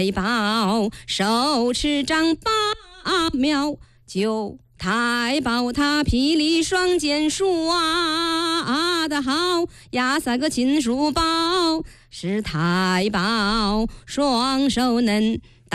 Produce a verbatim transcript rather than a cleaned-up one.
宝手持丈八苗，九太保他霹雳双剑耍得好呀，三个金书包是太保双手能